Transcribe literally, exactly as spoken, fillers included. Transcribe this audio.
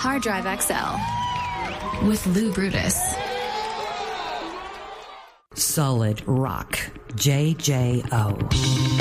Hard Drive X L with Lou Brutus. Solid Rock, J J O.